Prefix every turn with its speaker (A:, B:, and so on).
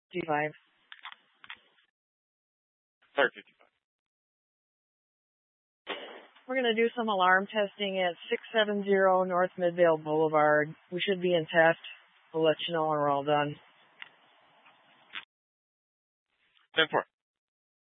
A: 55.
B: Start 55.
A: We're going to do some alarm testing at 670 North Midvale Boulevard. We should be in test. We'll let you know when we're all done.
B: 10-4.